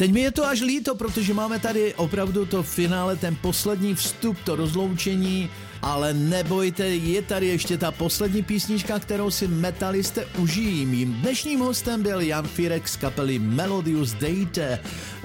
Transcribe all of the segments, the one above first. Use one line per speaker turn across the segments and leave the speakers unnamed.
Teď mi je to až líto, protože máme tady opravdu to finále, ten poslední vstup, to rozloučení, ale nebojte, je tady ještě ta poslední písnička, kterou si metalisté užijí. Mým dnešním hostem byl Jan Firek z kapely Melodius Dejte.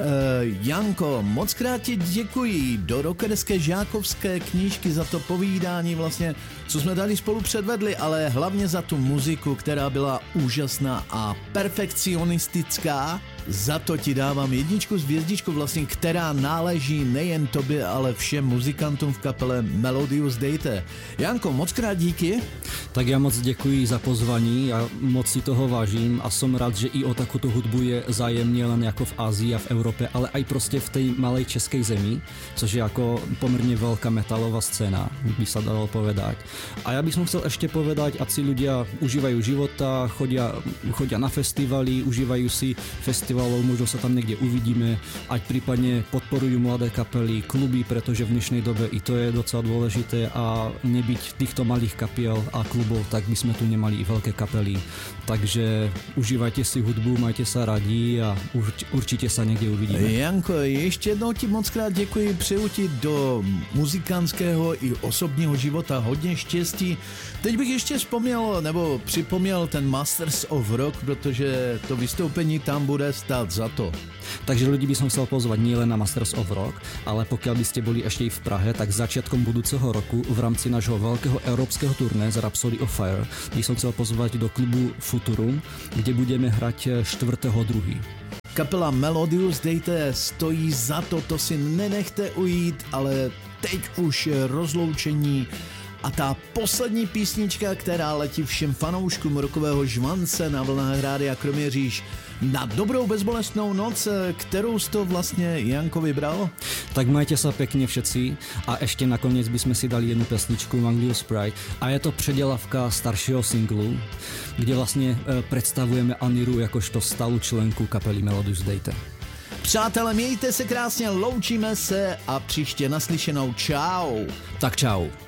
Janko, moc krát ti děkuji do rockerské žákovské knížky za to povídání vlastně, co jsme tady spolu předvedli, ale hlavně za tu muziku, která byla úžasná a perfekcionistická. Za to ti dávám 1 hvězdičku vlastně, která náleží nejen tobě, ale všem muzikantům v kapele Melodius Dejte. Janko, moc krát díky.
Tak já moc děkuji za pozvání, já moc si toho vážím a som rád, že i o takovou hudbu je zájem nielen jako v Ázii a v Európe, ale aj prostě v tej malej českej zemi, což je jako pomerne veľká metalová scéna, by sa dalo povedať. A ja by som chcel ešte povedať, ať si ľudia užívajú života, chodia na festivaly, užívajú si festivalov, možno sa tam niekde uvidíme, ať prípadne podporujú mladé kapely, kluby, pretože v dnešnej dobe i to je docela dôležité a nebyť týchto malých kapiel a klubov, tak by sme tu nemali i veľké kapely. Takže užívajte si hudbu, majte sa radí a určitě sa někde uvidíme.
Janko, ještě jednou ti moc krát děkuji, přeju ti do muzikantského i osobního života hodně štěstí. Teď bych ještě připomněl ten Masters of Rock, protože to vystoupení tam bude stát za to.
Takže ľudí by som chcel pozvať nielen na Masters of Rock, ale pokiaľ by ste boli ešte i v Prahe, tak začiatkom budúceho roku v rámci nášho veľkého európskeho turné z Rhapsody of Fire by som chcel pozvať do klubu Futurum, kde budeme hrať 4.2.
Kapela Melodius Dejte stojí za to si nenechte ujít, ale teď už rozloučení a ta poslední písnička, která letí všem fanouškům rokového žvance na vlnách Rádia Kroměříž na dobrou bezbolestnou noc, kterou jsi to vlastně Janko vybral?
Tak majte sa pekne všetci a ešte nakoniec by sme si dali jednu pesničku Manglius Pride a je to předělavka staršího singlu, kde vlastně predstavujeme Aniru jakožto stálu členku kapely Melodius Dejte.
Přátelé, mějte se krásně, loučíme se a příště naslyšenou. Čau.
Tak čau.